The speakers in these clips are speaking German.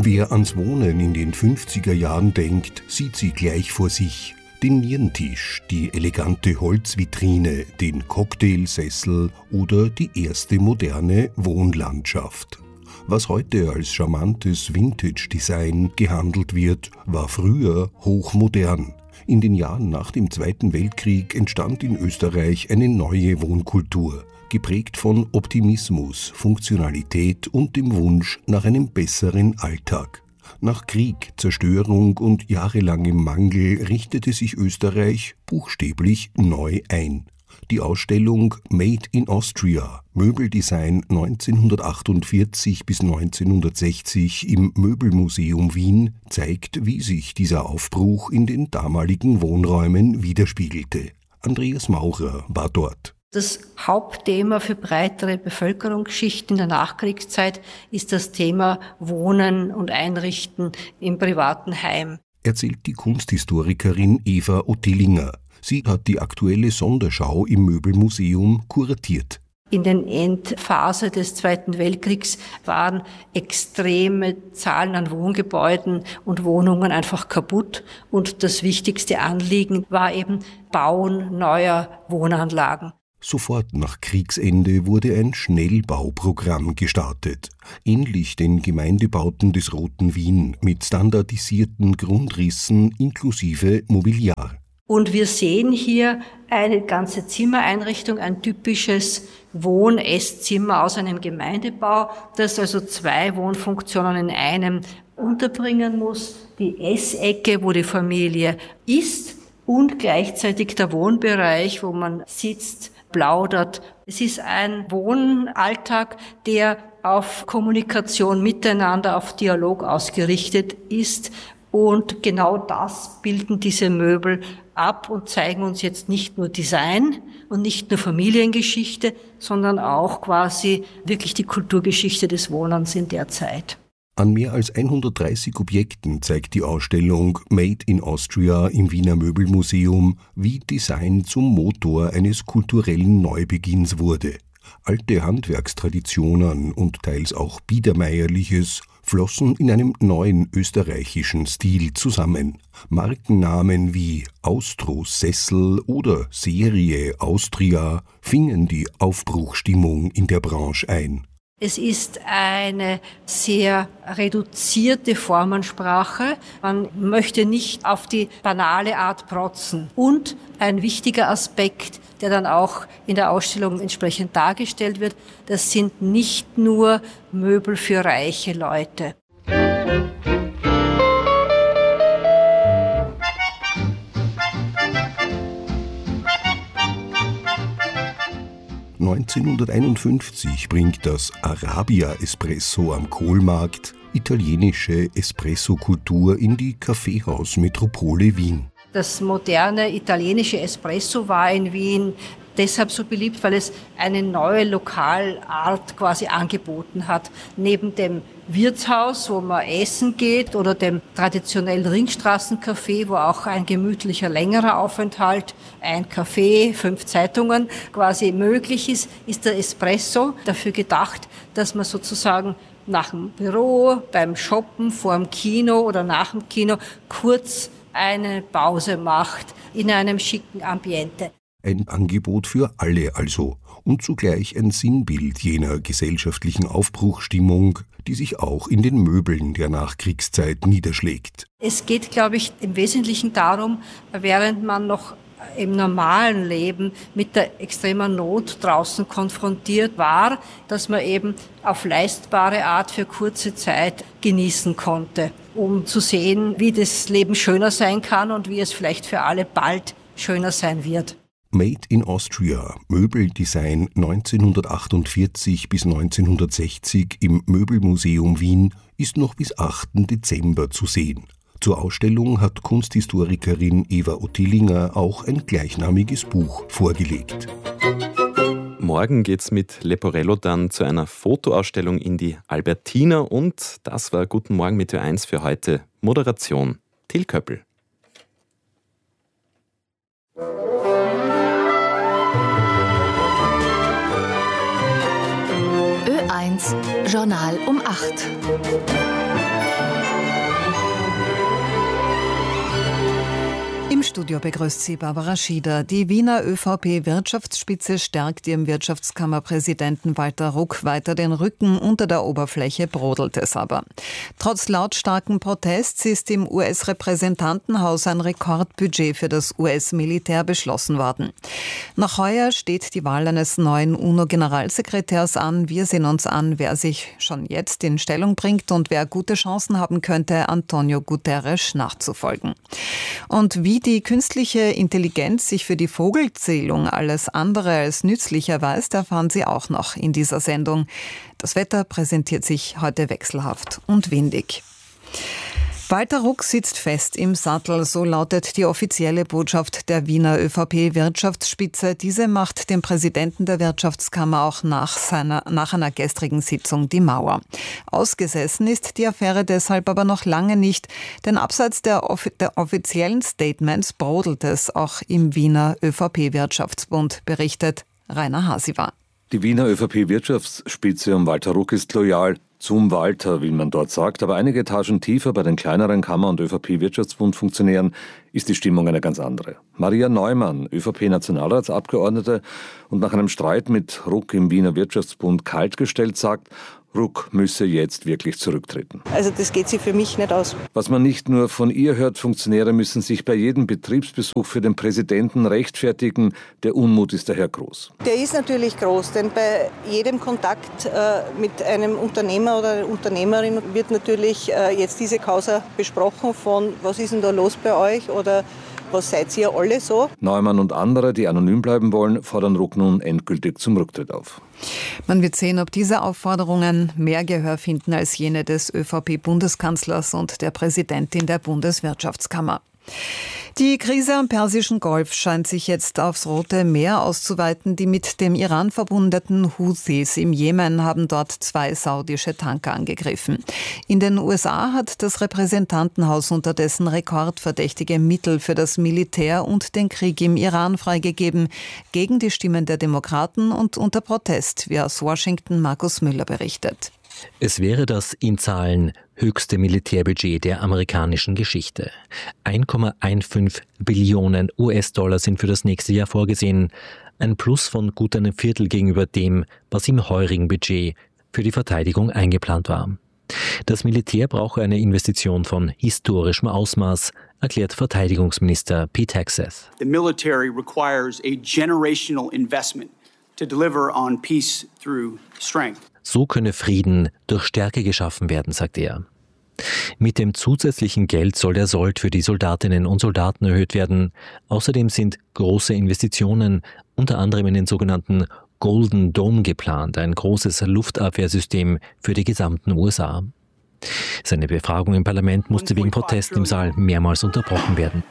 Wer ans Wohnen in den 50er Jahren denkt, sieht sie gleich vor sich. Den Nierentisch, die elegante Holzvitrine, den Cocktailsessel oder die erste moderne Wohnlandschaft. Was heute als charmantes Vintage-Design gehandelt wird, war früher hochmodern. In den Jahren nach dem Zweiten Weltkrieg entstand in Österreich eine neue Wohnkultur, geprägt von Optimismus, Funktionalität und dem Wunsch nach einem besseren Alltag. Nach Krieg, Zerstörung und jahrelangem Mangel richtete sich Österreich buchstäblich neu ein. Die Ausstellung Made in Austria, Möbeldesign 1948 bis 1960 im Möbelmuseum Wien, zeigt, wie sich dieser Aufbruch in den damaligen Wohnräumen widerspiegelte. Andreas Maurer war dort. Das Hauptthema für breitere Bevölkerungsschichten in der Nachkriegszeit ist das Thema Wohnen und Einrichten im privaten Heim. Erzählt die Kunsthistorikerin Eva Ottillinger. Sie hat die aktuelle Sonderschau im Möbelmuseum kuratiert. In der Endphase des Zweiten Weltkriegs waren extreme Zahlen an Wohngebäuden und Wohnungen einfach kaputt. Und das wichtigste Anliegen war eben Bauen neuer Wohnanlagen. Sofort nach Kriegsende wurde ein Schnellbauprogramm gestartet, ähnlich den Gemeindebauten des Roten Wien mit standardisierten Grundrissen inklusive Mobiliar. Und wir sehen hier eine ganze Zimmereinrichtung, ein typisches Wohn-Esszimmer aus einem Gemeindebau, das also 2 Wohnfunktionen in einem unterbringen muss. Die Essecke, wo die Familie isst, und gleichzeitig der Wohnbereich, wo man sitzt, plaudert. Es ist ein Wohnalltag, der auf Kommunikation miteinander, auf Dialog ausgerichtet ist. Und genau das bilden diese Möbel ab und zeigen uns jetzt nicht nur Design und nicht nur Familiengeschichte, sondern auch quasi wirklich die Kulturgeschichte des Wohnens in der Zeit. An mehr als 130 Objekten zeigt die Ausstellung Made in Austria im Wiener Möbelmuseum, wie Design zum Motor eines kulturellen Neubeginns wurde. Alte Handwerkstraditionen und teils auch Biedermeierliches flossen in einem neuen österreichischen Stil zusammen. Markennamen wie Austro Sessel oder Serie Austria fingen die Aufbruchstimmung in der Branche ein. Es ist eine sehr reduzierte Formensprache. Man möchte nicht auf die banale Art protzen. Und ein wichtiger Aspekt, der dann auch in der Ausstellung entsprechend dargestellt wird, das sind nicht nur Möbel für reiche Leute. 1951 bringt das Arabia Espresso am Kohlmarkt italienische Espresso-Kultur in die Kaffeehausmetropole Wien. Das moderne italienische Espresso war in Wien deshalb so beliebt, weil es eine neue Lokalart quasi angeboten hat. Neben dem Wirtshaus, wo man essen geht, oder dem traditionellen Ringstraßencafé, wo auch ein gemütlicher, längerer Aufenthalt, ein Kaffee, 5 Zeitungen quasi möglich ist, ist der Espresso dafür gedacht, dass man sozusagen nach dem Büro, beim Shoppen, vor dem Kino oder nach dem Kino kurz eine Pause macht in einem schicken Ambiente. Ein Angebot für alle also und zugleich ein Sinnbild jener gesellschaftlichen Aufbruchstimmung, die sich auch in den Möbeln der Nachkriegszeit niederschlägt. Es geht, glaube ich, im Wesentlichen darum, während man noch im normalen Leben mit der extremen Not draußen konfrontiert war, dass man eben auf leistbare Art für kurze Zeit genießen konnte, um zu sehen, wie das Leben schöner sein kann und wie es vielleicht für alle bald schöner sein wird. Made in Austria, Möbeldesign 1948 bis 1960 im Möbelmuseum Wien, ist noch bis 8. Dezember zu sehen. Zur Ausstellung hat Kunsthistorikerin Eva Ottillinger auch ein gleichnamiges Buch vorgelegt. Morgen geht's mit Leporello dann zu einer Fotoausstellung in die Albertina und das war Guten Morgen mit Ö1 für heute. Moderation Till Köppel. Ö1 Journal um 8. Im Studio begrüßt sie Barbara Schieder. Die Wiener ÖVP-Wirtschaftsspitze stärkt ihrem Wirtschaftskammerpräsidenten Walter Ruck weiter den Rücken. Unter der Oberfläche brodelt es aber. Trotz lautstarken Protests ist im US-Repräsentantenhaus ein Rekordbudget für das US-Militär beschlossen worden. Noch heuer steht die Wahl eines neuen UNO-Generalsekretärs an. Wir sehen uns an, wer sich schon jetzt in Stellung bringt und wer gute Chancen haben könnte, Antonio Guterres nachzufolgen. Und wie die künstliche Intelligenz sich für die Vogelzählung alles andere als nützlich erweist, erfahren Sie auch noch in dieser Sendung. Das Wetter präsentiert sich heute wechselhaft und windig. Walter Ruck sitzt fest im Sattel, so lautet die offizielle Botschaft der Wiener ÖVP-Wirtschaftsspitze. Diese macht dem Präsidenten der Wirtschaftskammer auch nach einer gestrigen Sitzung die Mauer. Ausgesessen ist die Affäre deshalb aber noch lange nicht, denn abseits der offiziellen Statements brodelt es auch im Wiener ÖVP-Wirtschaftsbund, berichtet Rainer Hasiwa. Die Wiener ÖVP-Wirtschaftsspitze um Walter Ruck ist loyal. Zum Walter, wie man dort sagt, aber einige Etagen tiefer bei den kleineren Kammer- und ÖVP-Wirtschaftsbund-Funktionären ist die Stimmung eine ganz andere. Maria Neumann, ÖVP-Nationalratsabgeordnete und nach einem Streit mit Ruck im Wiener Wirtschaftsbund kaltgestellt, sagt, Ruck müsse jetzt wirklich zurücktreten. Also das geht sich für mich nicht aus. Was man nicht nur von ihr hört, Funktionäre müssen sich bei jedem Betriebsbesuch für den Präsidenten rechtfertigen. Der Unmut ist daher groß. Der ist natürlich groß, denn bei jedem Kontakt mit einem Unternehmer oder einer Unternehmerin wird natürlich jetzt diese Causa besprochen von, was ist denn da los bei euch oder was seid ihr alle so? Neumann und andere, die anonym bleiben wollen, fordern Ruck nun endgültig zum Rücktritt auf. Man wird sehen, ob diese Aufforderungen mehr Gehör finden als jene des ÖVP-Bundeskanzlers und der Präsidentin der Bundeswirtschaftskammer. Die Krise am Persischen Golf scheint sich jetzt aufs Rote Meer auszuweiten. Die mit dem Iran verbundenen Houthis im Jemen haben dort 2 saudische Tanker angegriffen. In den USA hat das Repräsentantenhaus unterdessen rekordverdächtige Mittel für das Militär und den Krieg im Iran freigegeben, gegen die Stimmen der Demokraten und unter Protest, wie aus Washington Markus Müller berichtet. Es wäre das in Zahlen höchste Militärbudget der amerikanischen Geschichte. 1,15 Billionen US-Dollar sind für das nächste Jahr vorgesehen. Ein Plus von gut einem Viertel gegenüber dem, was im heurigen Budget für die Verteidigung eingeplant war. Das Militär brauche eine Investition von historischem Ausmaß, erklärt Verteidigungsminister Pete Hegseth. The military requires a generational investment to deliver on peace through strength. So könne Frieden durch Stärke geschaffen werden, sagt er. Mit dem zusätzlichen Geld soll der Sold für die Soldatinnen und Soldaten erhöht werden. Außerdem sind große Investitionen, unter anderem in den sogenannten Golden Dome geplant, ein großes Luftabwehrsystem für die gesamten USA. Seine Befragung im Parlament musste wegen Protesten im Saal mehrmals unterbrochen werden.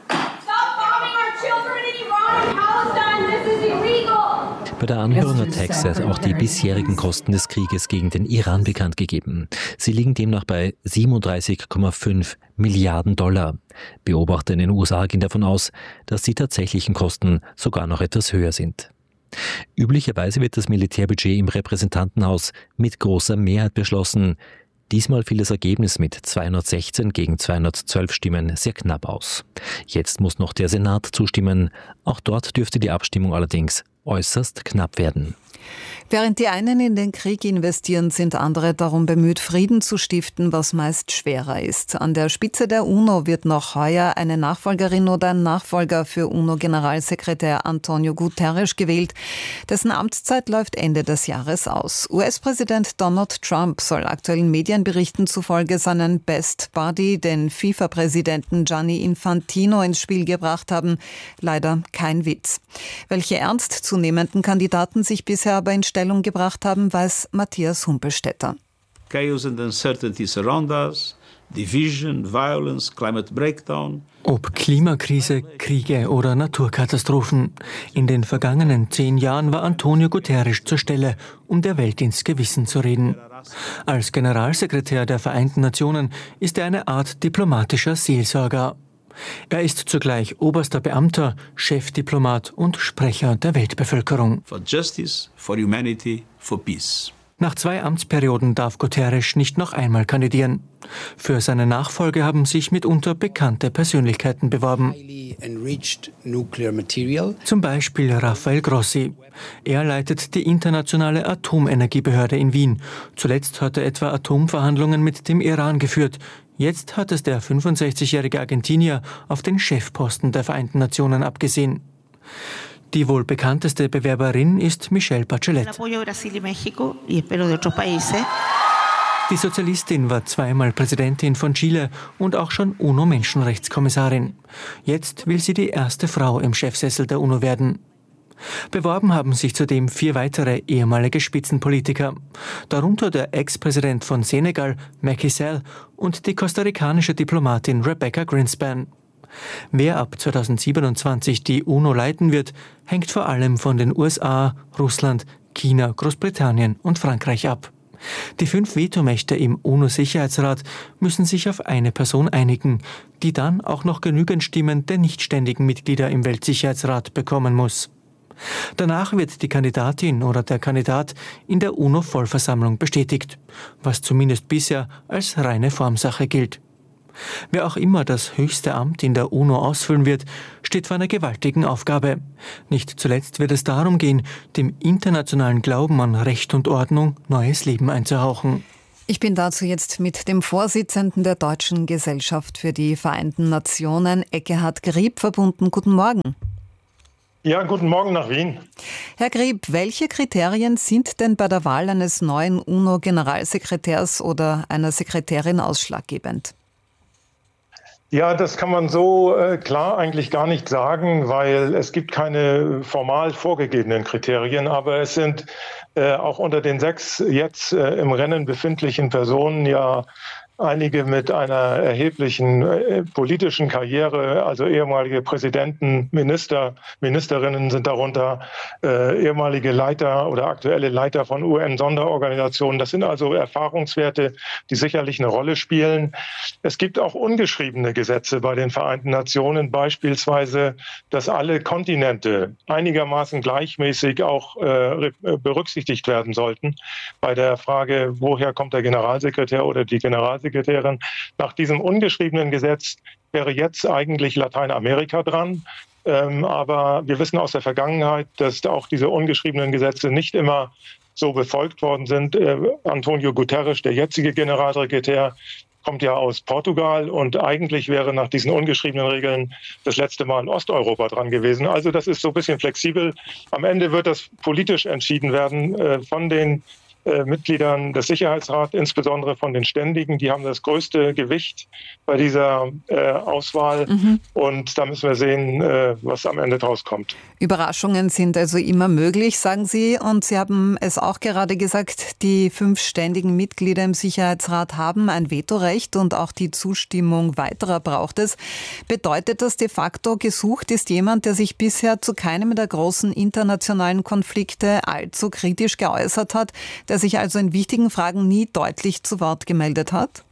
Bei der Anhörung hat Hegseth auch die bisherigen Kosten des Krieges gegen den Iran bekannt gegeben. Sie liegen demnach bei 37,5 Milliarden Dollar. Beobachter in den USA gehen davon aus, dass die tatsächlichen Kosten sogar noch etwas höher sind. Üblicherweise wird das Militärbudget im Repräsentantenhaus mit großer Mehrheit beschlossen. Diesmal fiel das Ergebnis mit 216 gegen 212 Stimmen sehr knapp aus. Jetzt muss noch der Senat zustimmen. Auch dort dürfte die Abstimmung allerdings äußerst knapp werden. Während die einen in den Krieg investieren, sind andere darum bemüht, Frieden zu stiften, was meist schwerer ist. An der Spitze der UNO wird noch heuer eine Nachfolgerin oder ein Nachfolger für UNO-Generalsekretär Antonio Guterres gewählt. Dessen Amtszeit läuft Ende des Jahres aus. US-Präsident Donald Trump soll aktuellen Medienberichten zufolge seinen Best Buddy, den FIFA-Präsidenten Gianni Infantino, ins Spiel gebracht haben. Leider kein Witz. Welche ernstzunehmenden Kandidaten sich bisher aber in Stellung gebracht haben, weiß Matthias Humpelstädter. Chaos and uncertainties around us, division, violence, climate breakdown. Ob Klimakrise, Kriege oder Naturkatastrophen. In den vergangenen 10 Jahren war Antonio Guterres zur Stelle, um der Welt ins Gewissen zu reden. Als Generalsekretär der Vereinten Nationen ist er eine Art diplomatischer Seelsorger. Er ist zugleich oberster Beamter, Chefdiplomat und Sprecher der Weltbevölkerung. For justice, for humanity, for peace. Nach 2 Amtsperioden darf Guterres nicht noch einmal kandidieren. Für seine Nachfolge haben sich mitunter bekannte Persönlichkeiten beworben. Zum Beispiel Rafael Grossi. Er leitet die Internationale Atomenergiebehörde in Wien. Zuletzt hat er etwa Atomverhandlungen mit dem Iran geführt. Jetzt hat es der 65-jährige Argentinier auf den Chefposten der Vereinten Nationen abgesehen. Die wohl bekannteste Bewerberin ist Michelle Bachelet. Die Sozialistin war 2-mal Präsidentin von Chile und auch schon UNO-Menschenrechtskommissarin. Jetzt will sie die erste Frau im Chefsessel der UNO werden. Beworben haben sich zudem 4 weitere ehemalige Spitzenpolitiker, darunter der Ex-Präsident von Senegal, Macky Sall, und die kostarikanische Diplomatin Rebecca Greenspan. Wer ab 2027 die UNO leiten wird, hängt vor allem von den USA, Russland, China, Großbritannien und Frankreich ab. Die 5 Vetomächte im UNO-Sicherheitsrat müssen sich auf eine Person einigen, die dann auch noch genügend Stimmen der nichtständigen Mitglieder im Weltsicherheitsrat bekommen muss. Danach wird die Kandidatin oder der Kandidat in der UNO-Vollversammlung bestätigt, was zumindest bisher als reine Formsache gilt. Wer auch immer das höchste Amt in der UNO ausfüllen wird, steht vor einer gewaltigen Aufgabe. Nicht zuletzt wird es darum gehen, dem internationalen Glauben an Recht und Ordnung neues Leben einzuhauchen. Ich bin dazu jetzt mit dem Vorsitzenden der Deutschen Gesellschaft für die Vereinten Nationen, Ekkehard Grieb, verbunden. Guten Morgen. Ja, guten Morgen nach Wien. Herr Grieb, welche Kriterien sind denn bei der Wahl eines neuen UNO-Generalsekretärs oder einer Sekretärin ausschlaggebend? Ja, das kann man so klar eigentlich gar nicht sagen, weil es gibt keine formal vorgegebenen Kriterien, aber es sind auch unter den 6 jetzt im Rennen befindlichen Personen ja einige mit einer erheblichen politischen Karriere, also ehemalige Präsidenten, Ministerinnen sind darunter, ehemalige Leiter oder aktuelle Leiter von UN-Sonderorganisationen. Das sind also Erfahrungswerte, die sicherlich eine Rolle spielen. Es gibt auch ungeschriebene Gesetze bei den Vereinten Nationen, beispielsweise, dass alle Kontinente einigermaßen gleichmäßig auch berücksichtigt werden sollten bei der Frage, woher kommt der Generalsekretär oder die Generalsekretärin. Nach diesem ungeschriebenen Gesetz wäre jetzt eigentlich Lateinamerika dran. Aber wir wissen aus der Vergangenheit, dass auch diese ungeschriebenen Gesetze nicht immer so befolgt worden sind. Antonio Guterres, der jetzige Generalsekretär, kommt ja aus Portugal und eigentlich wäre nach diesen ungeschriebenen Regeln das letzte Mal in Osteuropa dran gewesen. Also das ist so ein bisschen flexibel. Am Ende wird das politisch entschieden werden von den Mitgliedern des Sicherheitsrats, insbesondere von den Ständigen. Die haben das größte Gewicht bei dieser Auswahl. Und da müssen wir sehen, was am Ende draus kommt. Überraschungen sind also immer möglich, sagen Sie. Und Sie haben es auch gerade gesagt, die 5 ständigen Mitglieder im Sicherheitsrat haben ein Vetorecht und auch die Zustimmung weiterer braucht es. Bedeutet das de facto, gesucht ist jemand, der sich bisher zu keinem der großen internationalen Konflikte allzu kritisch geäußert hat, der sich also in wichtigen Fragen nie deutlich zu Wort gemeldet hat?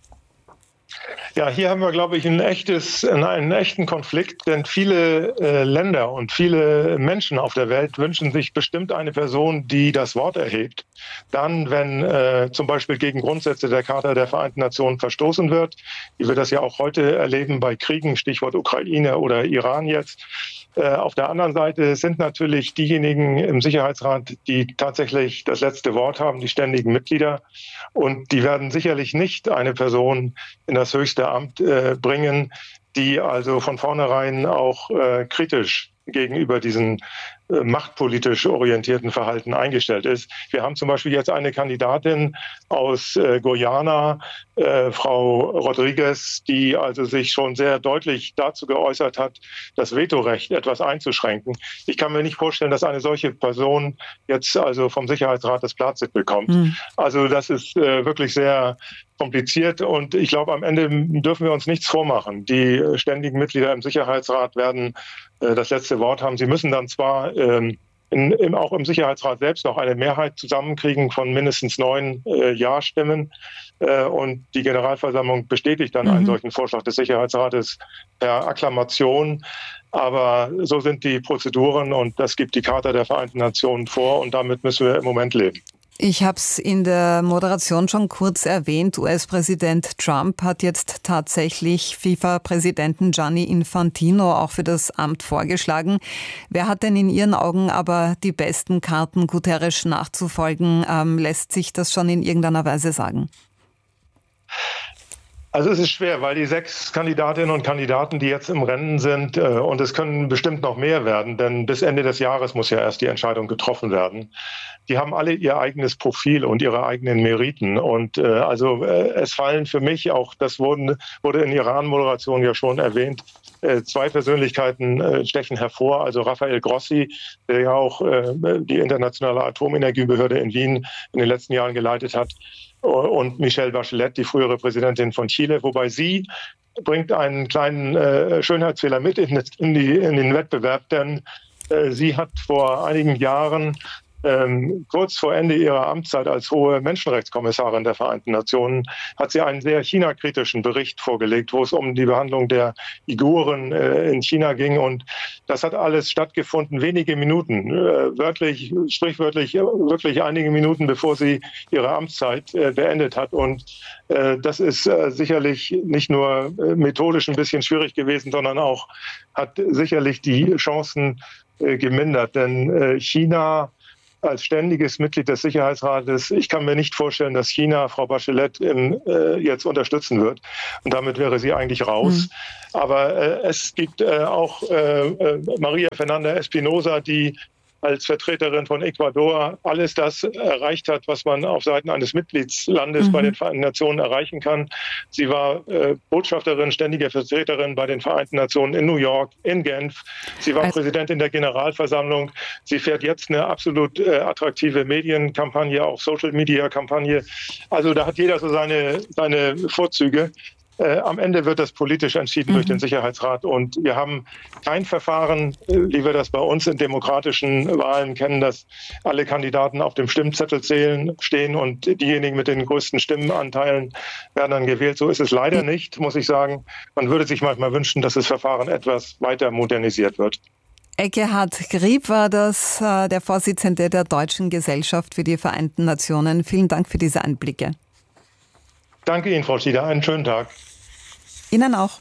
Ja, hier haben wir, glaube ich, einen echten Konflikt, denn viele Länder und viele Menschen auf der Welt wünschen sich bestimmt eine Person, die das Wort erhebt. Dann, wenn zum Beispiel gegen Grundsätze der Charta der Vereinten Nationen verstoßen wird, wie wir das ja auch heute erleben bei Kriegen, Stichwort Ukraine oder Iran jetzt. Auf der anderen Seite sind natürlich diejenigen im Sicherheitsrat, die tatsächlich das letzte Wort haben, die ständigen Mitglieder. Und die werden sicherlich nicht eine Person in das höchste Amt bringen, die also von vornherein auch kritisch gegenüber diesen machtpolitisch orientierten Verhalten eingestellt ist. Wir haben zum Beispiel jetzt eine Kandidatin aus Guyana, Frau Rodriguez, die also sich schon sehr deutlich dazu geäußert hat, das Vetorecht etwas einzuschränken. Ich kann mir nicht vorstellen, dass eine solche Person jetzt also vom Sicherheitsrat das Platz bekommt. Also das ist wirklich sehr kompliziert und ich glaube, am Ende dürfen wir uns nichts vormachen. Die ständigen Mitglieder im Sicherheitsrat werden das letzte Wort haben. Sie müssen dann zwar auch im Sicherheitsrat selbst noch eine Mehrheit zusammenkriegen von mindestens 9 Ja-Stimmen. Und die Generalversammlung bestätigt dann einen solchen Vorschlag des Sicherheitsrates per Akklamation. Aber so sind die Prozeduren und das gibt die Charta der Vereinten Nationen vor und damit müssen wir im Moment leben. Ich habe es in der Moderation schon kurz erwähnt. US-Präsident Trump hat jetzt tatsächlich FIFA-Präsidenten Gianni Infantino auch für das Amt vorgeschlagen. Wer hat denn in Ihren Augen aber die besten Karten, Guterres nachzufolgen? Lässt sich das schon in irgendeiner Weise sagen? Also es ist schwer, weil die 6 Kandidatinnen und Kandidaten, die jetzt im Rennen sind, und es können bestimmt noch mehr werden, denn bis Ende des Jahres muss ja erst die Entscheidung getroffen werden. Die haben alle ihr eigenes Profil und ihre eigenen Meriten. Und es fallen für mich auch, das wurde in Ihrer Anmoderation ja schon erwähnt, 2 Persönlichkeiten stechen hervor. Also Rafael Grossi, der ja auch die internationale Atomenergiebehörde in Wien in den letzten Jahren geleitet hat, und Michelle Bachelet, die frühere Präsidentin von Chile, wobei sie bringt einen kleinen Schönheitsfehler mit in den Wettbewerb, denn sie hat vor einigen Jahren kurz vor Ende ihrer Amtszeit als hohe Menschenrechtskommissarin der Vereinten Nationen hat sie einen sehr China-kritischen Bericht vorgelegt, wo es um die Behandlung der Uiguren in China ging. Und das hat alles stattgefunden, wenige Minuten, sprichwörtlich wirklich einige Minuten, bevor sie ihre Amtszeit beendet hat. Und das ist sicherlich nicht nur methodisch ein bisschen schwierig gewesen, sondern auch hat sicherlich die Chancen gemindert. Denn China als ständiges Mitglied des Sicherheitsrates, ich kann mir nicht vorstellen, dass China Frau Bachelet jetzt unterstützen wird. Und damit wäre sie eigentlich raus. Aber es gibt auch Maria Fernanda Espinosa, die als Vertreterin von Ecuador alles das erreicht hat, was man auf Seiten eines Mitgliedslandes bei den Vereinten Nationen erreichen kann. Sie war Botschafterin, ständige Vertreterin bei den Vereinten Nationen in New York, in Genf. Sie war Präsidentin der Generalversammlung. Sie fährt jetzt eine absolut attraktive Medienkampagne, auch Social-Media-Kampagne. Also da hat jeder so seine Vorzüge. Am Ende wird das politisch entschieden durch den Sicherheitsrat. Und wir haben kein Verfahren, wie wir das bei uns in demokratischen Wahlen kennen, dass alle Kandidaten auf dem Stimmzettel stehen und diejenigen mit den größten Stimmenanteilen werden dann gewählt. So ist es leider nicht, muss ich sagen. Man würde sich manchmal wünschen, dass das Verfahren etwas weiter modernisiert wird. Ekkehard Grieb war das, der Vorsitzende der Deutschen Gesellschaft für die Vereinten Nationen. Vielen Dank für diese Einblicke. Danke Ihnen, Frau Schieder. Einen schönen Tag. Ihnen auch.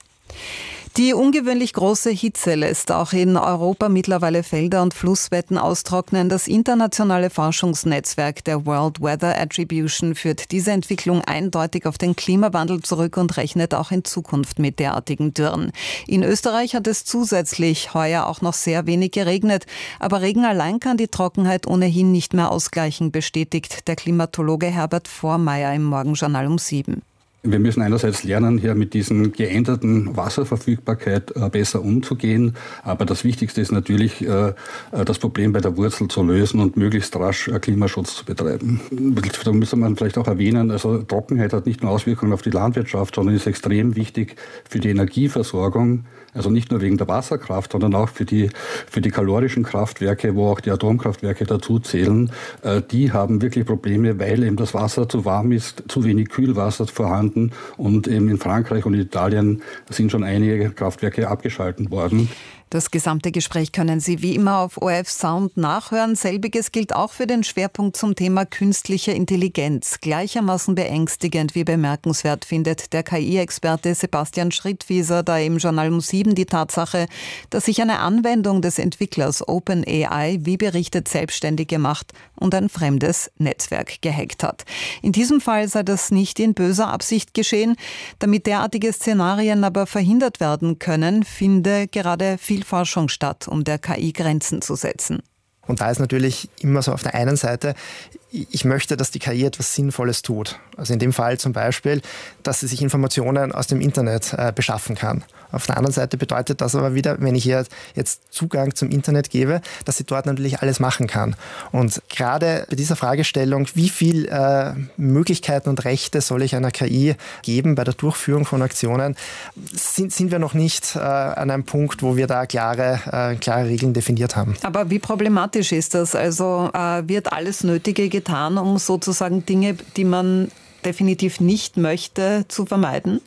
Die ungewöhnlich große Hitze lässt auch in Europa mittlerweile Felder und Flussbetten austrocknen. Das internationale Forschungsnetzwerk der World Weather Attribution führt diese Entwicklung eindeutig auf den Klimawandel zurück und rechnet auch in Zukunft mit derartigen Dürren. In Österreich hat es zusätzlich heuer auch noch sehr wenig geregnet. Aber Regen allein kann die Trockenheit ohnehin nicht mehr ausgleichen, bestätigt der Klimatologe Herbert Vormeier im Morgenjournal um 7. Wir müssen einerseits lernen, hier mit diesen geänderten Wasserverfügbarkeit besser umzugehen. Aber das Wichtigste ist natürlich, das Problem bei der Wurzel zu lösen und möglichst rasch Klimaschutz zu betreiben. Da müsste man vielleicht auch erwähnen, also Trockenheit hat nicht nur Auswirkungen auf die Landwirtschaft, sondern ist extrem wichtig für die Energieversorgung. Also nicht nur wegen der Wasserkraft, sondern auch für die kalorischen Kraftwerke, wo auch die Atomkraftwerke dazu zählen. Die haben wirklich Probleme, weil eben das Wasser zu warm ist, zu wenig Kühlwasser vorhanden. Und eben in Frankreich und Italien sind schon einige Kraftwerke abgeschaltet worden. Das gesamte Gespräch können Sie wie immer auf ORF Sound nachhören. Selbiges gilt auch für den Schwerpunkt zum Thema künstliche Intelligenz. Gleichermaßen beängstigend wie bemerkenswert findet der KI-Experte Sebastian Schrittwieser da im Journal um 7 die Tatsache, dass sich eine Anwendung des Entwicklers OpenAI, wie berichtet, selbstständig gemacht und ein fremdes Netzwerk gehackt hat. In diesem Fall sei das nicht in böser Absicht geschehen. Damit derartige Szenarien aber verhindert werden können, finde gerade viel Forschung statt, um der KI Grenzen zu setzen. Und da ist natürlich immer so auf der einen Seite, ich möchte, dass die KI etwas Sinnvolles tut. Also in dem Fall zum Beispiel, dass sie sich Informationen aus dem Internet beschaffen kann. Auf der anderen Seite bedeutet das aber wieder, wenn ich ihr jetzt Zugang zum Internet gebe, dass sie dort natürlich alles machen kann. Und gerade bei dieser Fragestellung, wie viel Möglichkeiten und Rechte soll ich einer KI geben bei der Durchführung von Aktionen, sind wir noch nicht an einem Punkt, wo wir da klare Regeln definiert haben. Aber wie problematisch ist das? Also wird alles Nötige getan, um sozusagen Dinge, die man definitiv nicht möchte, zu vermeiden?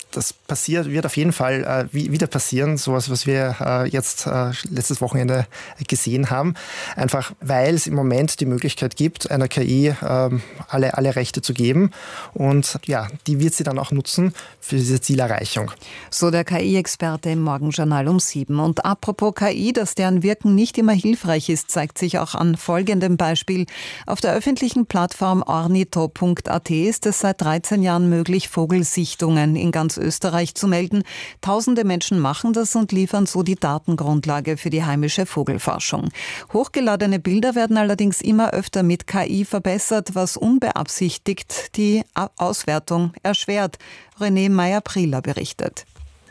das wird auf jeden Fall wieder passieren, sowas, was wir jetzt letztes Wochenende gesehen haben. Einfach, weil es im Moment die Möglichkeit gibt, einer KI alle Rechte zu geben. Und ja, die wird sie dann auch nutzen für diese Zielerreichung. So der KI-Experte im Morgenjournal um 7. Und apropos KI, dass deren Wirken nicht immer hilfreich ist, zeigt sich auch an folgendem Beispiel. Auf der öffentlichen Plattform ornitho.at ist es seit 13 Jahren möglich, Vogelsichtungen in ganz Österreich zu melden. Tausende Menschen machen das und liefern so die Datengrundlage für die heimische Vogelforschung. Hochgeladene Bilder werden allerdings immer öfter mit KI verbessert, was unbeabsichtigt die Auswertung erschwert. René Meyer-Prieler berichtet.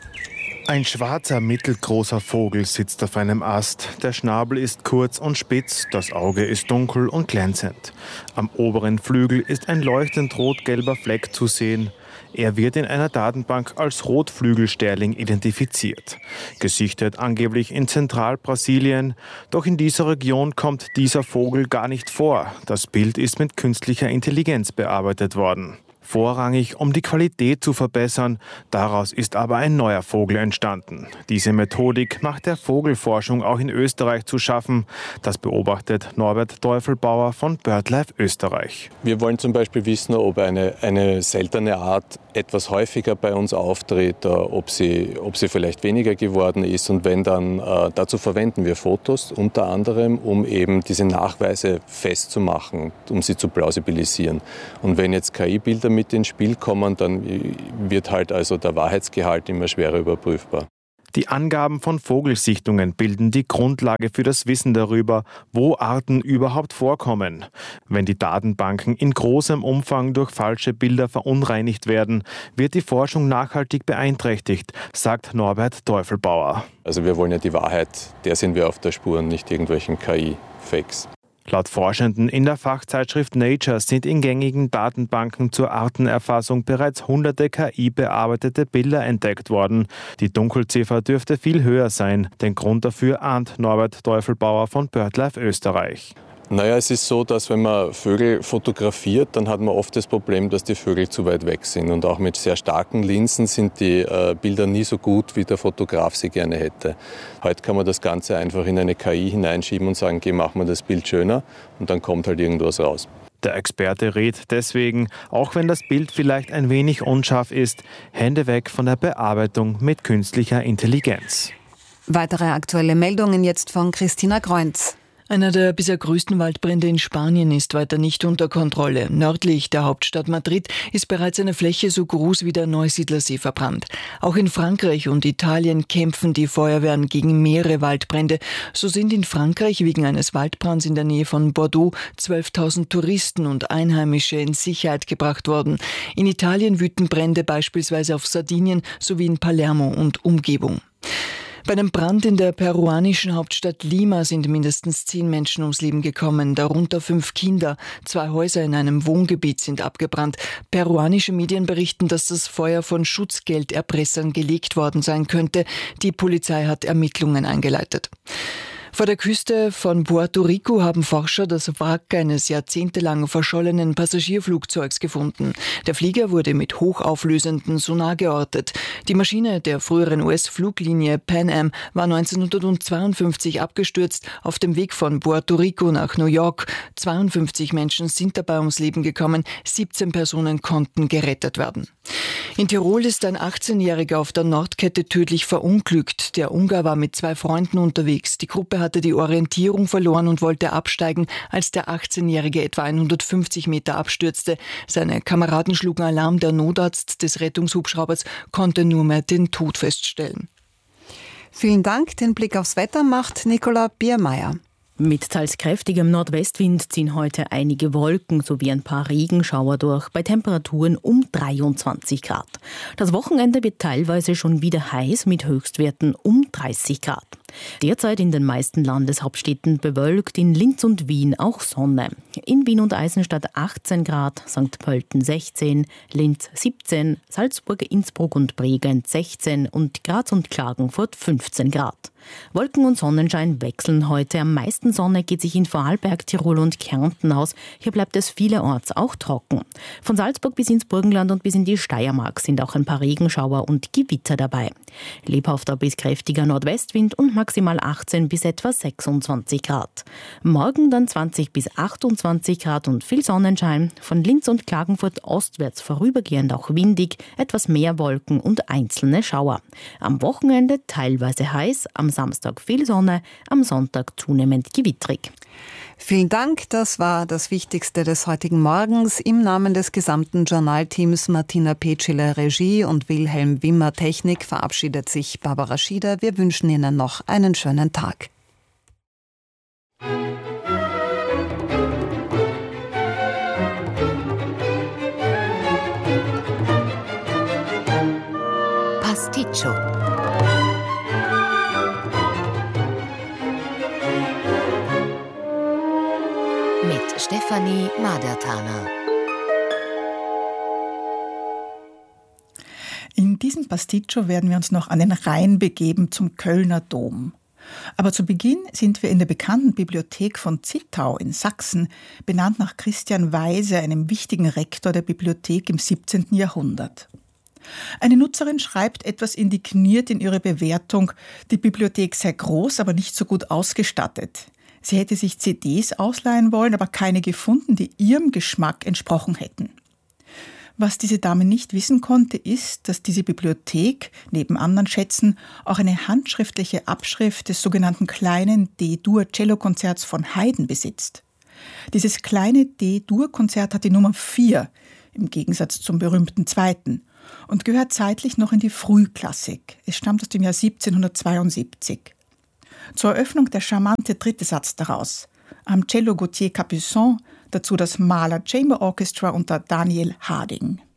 Ein schwarzer, mittelgroßer Vogel sitzt auf einem Ast. Der Schnabel ist kurz und spitz, das Auge ist dunkel und glänzend. Am oberen Flügel ist ein leuchtend rot-gelber Fleck zu sehen. Er wird in einer Datenbank als Rotflügelsterling identifiziert. Gesichtet angeblich in Zentralbrasilien. Doch in dieser Region kommt dieser Vogel gar nicht vor. Das Bild ist mit künstlicher Intelligenz bearbeitet worden. Vorrangig, um die Qualität zu verbessern. Daraus ist aber ein neuer Vogel entstanden. Diese Methodik macht der Vogelforschung auch in Österreich zu schaffen. Das beobachtet Norbert Teufelbauer von BirdLife Österreich. Wir wollen zum Beispiel wissen, ob eine seltene Art etwas häufiger bei uns auftritt, ob sie vielleicht weniger geworden ist. Und wenn dann, dazu verwenden wir Fotos, unter anderem, um eben diese Nachweise festzumachen, um sie zu plausibilisieren. Und wenn jetzt KI-Bilder mit ins Spiel kommen, dann wird halt also der Wahrheitsgehalt immer schwerer überprüfbar. Die Angaben von Vogelsichtungen bilden die Grundlage für das Wissen darüber, wo Arten überhaupt vorkommen. Wenn die Datenbanken in großem Umfang durch falsche Bilder verunreinigt werden, wird die Forschung nachhaltig beeinträchtigt, sagt Norbert Teufelbauer. Also wir wollen ja die Wahrheit, der sind wir auf der Spur und nicht irgendwelchen KI-Fakes. Laut Forschenden in der Fachzeitschrift Nature sind in gängigen Datenbanken zur Artenerfassung bereits hunderte KI-bearbeitete Bilder entdeckt worden. Die Dunkelziffer dürfte viel höher sein. Den Grund dafür ahnt Norbert Teufelbauer von BirdLife Österreich. Naja, es ist so, dass wenn man Vögel fotografiert, dann hat man oft das Problem, dass die Vögel zu weit weg sind. Und auch mit sehr starken Linsen sind die Bilder nie so gut, wie der Fotograf sie gerne hätte. Heute kann man das Ganze einfach in eine KI hineinschieben und sagen, okay, machen wir das Bild schöner, und dann kommt halt irgendwas raus. Der Experte rät deswegen, auch wenn das Bild vielleicht ein wenig unscharf ist, Hände weg von der Bearbeitung mit künstlicher Intelligenz. Weitere aktuelle Meldungen jetzt von Christina Kreunz. Einer der bisher größten Waldbrände in Spanien ist weiter nicht unter Kontrolle. Nördlich der Hauptstadt Madrid ist bereits eine Fläche so groß wie der Neusiedlersee verbrannt. Auch in Frankreich und Italien kämpfen die Feuerwehren gegen mehrere Waldbrände. So sind in Frankreich wegen eines Waldbrands in der Nähe von Bordeaux 12.000 Touristen und Einheimische in Sicherheit gebracht worden. In Italien wüten Brände beispielsweise auf Sardinien sowie in Palermo und Umgebung. Bei einem Brand in der peruanischen Hauptstadt Lima sind mindestens 10 Menschen ums Leben gekommen, darunter 5 Kinder. 2 Häuser in einem Wohngebiet sind abgebrannt. Peruanische Medien berichten, dass das Feuer von Schutzgelderpressern gelegt worden sein könnte. Die Polizei hat Ermittlungen eingeleitet. Vor der Küste von Puerto Rico haben Forscher das Wrack eines jahrzehntelang verschollenen Passagierflugzeugs gefunden. Der Flieger wurde mit hochauflösendem Sonar geortet. Die Maschine der früheren US-Fluglinie Pan Am war 1952 abgestürzt auf dem Weg von Puerto Rico nach New York. 52 Menschen sind dabei ums Leben gekommen, 17 Personen konnten gerettet werden. In Tirol ist ein 18-Jähriger auf der Nordkette tödlich verunglückt. Der Ungar war mit 2 Freunden unterwegs. Die Gruppe hatte die Orientierung verloren und wollte absteigen, als der 18-Jährige etwa 150 Meter abstürzte. Seine Kameraden schlugen Alarm. Der Notarzt des Rettungshubschraubers konnte nur mehr den Tod feststellen. Vielen Dank. Den Blick aufs Wetter macht Nicola Biermeier. Mit teils kräftigem Nordwestwind ziehen heute einige Wolken sowie ein paar Regenschauer durch, bei Temperaturen um 23 Grad. Das Wochenende wird teilweise schon wieder heiß mit Höchstwerten um 30 Grad. Derzeit in den meisten Landeshauptstädten bewölkt, in Linz und Wien auch Sonne. In Wien und Eisenstadt 18 Grad, St. Pölten 16, Linz 17, Salzburg, Innsbruck und Bregenz 16 und Graz und Klagenfurt 15 Grad. Wolken und Sonnenschein wechseln heute. Am meisten Sonne geht sich in Vorarlberg, Tirol und Kärnten aus. Hier bleibt es vielerorts auch trocken. Von Salzburg bis ins Burgenland und bis in die Steiermark sind auch ein paar Regenschauer und Gewitter dabei. Lebhafter bis kräftiger Nordwestwind und maximal 18 bis etwa 26 Grad. Morgen dann 20 bis 28 Grad und viel Sonnenschein. Von Linz und Klagenfurt ostwärts vorübergehend auch windig, etwas mehr Wolken und einzelne Schauer. Am Wochenende teilweise heiß, am Samstag viel Sonne, am Sonntag zunehmend gewittrig. Vielen Dank, das war das Wichtigste des heutigen Morgens. Im Namen des gesamten Journalteams Martina Petschiller Regie und Wilhelm Wimmer Technik verabschiedet sich Barbara Schieder. Wir wünschen Ihnen noch einen schönen Tag. Pasticcio. Mit Stefanie Madertaner. In diesem Pasticcio werden wir uns noch an den Rhein begeben zum Kölner Dom. Aber zu Beginn sind wir in der bekannten Bibliothek von Zittau in Sachsen, benannt nach Christian Weise, einem wichtigen Rektor der Bibliothek im 17. Jahrhundert. Eine Nutzerin schreibt etwas indigniert in ihre Bewertung, die Bibliothek sei groß, aber nicht so gut ausgestattet. Sie hätte sich CDs ausleihen wollen, aber keine gefunden, die ihrem Geschmack entsprochen hätten. Was diese Dame nicht wissen konnte, ist, dass diese Bibliothek, neben anderen Schätzen, auch eine handschriftliche Abschrift des sogenannten kleinen D-Dur-Cello-Konzerts von Haydn besitzt. Dieses kleine D-Dur-Konzert hat die Nummer 4, im Gegensatz zum berühmten 2. und gehört zeitlich noch in die Frühklassik. Es stammt aus dem Jahr 1772. Zur Eröffnung der charmante 3. Satz daraus. Am Cello Gauthier Capuçon, dazu das Mahler Chamber Orchestra unter Daniel Harding.